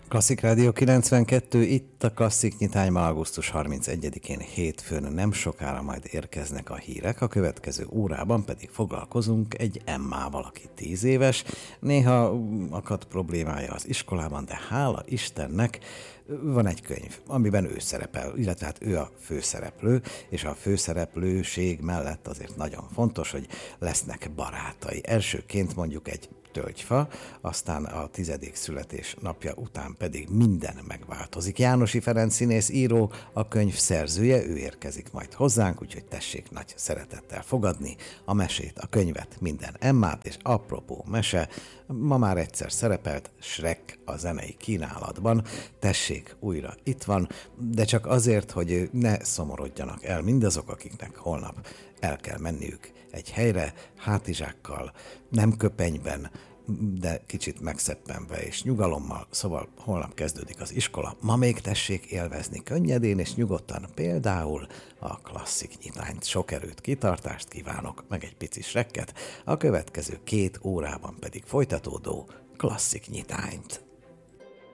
Klasszik Rádió 92, itt a Klasszik nyitány ma augusztus 31-én hétfőn, nem sokára majd érkeznek a hírek, a következő órában pedig foglalkozunk egy Emmával, aki 10 éves. Néha akad problémája az iskolában, de hála Istennek van egy könyv, amiben ő szerepel, illetve hát ő a főszereplő, és a főszereplőség mellett azért nagyon fontos, hogy lesznek barátai. Elsőként mondjuk egy tölgyfa, aztán a 10. születés napja után pedig minden megváltozik. Jánosi Ferenc színész író, a könyv szerzője, ő érkezik majd hozzánk, úgyhogy tessék nagy szeretettel fogadni a mesét, a könyvet, minden Emmát, és apropó mese, ma már egyszer szerepelt Shrek a zenei kínálatban, tessék, újra itt van, de csak azért, hogy ne szomorodjanak el mindazok, akiknek holnap el kell menniük egy helyre, hátizsákkal, nem köpenyben, de kicsit megszeppenve és nyugalommal, szóval holnap kezdődik az iskola. Ma még tessék élvezni könnyedén és nyugodtan, például a Klasszik nyitányt. Sok erőt, kitartást kívánok, meg egy pici Shrekket, a következő 2 órában pedig folytatódó Klasszik nyitányt.